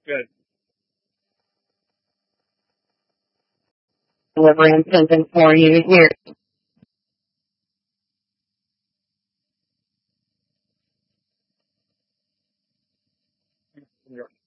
Good. Delivering something for you here. New York.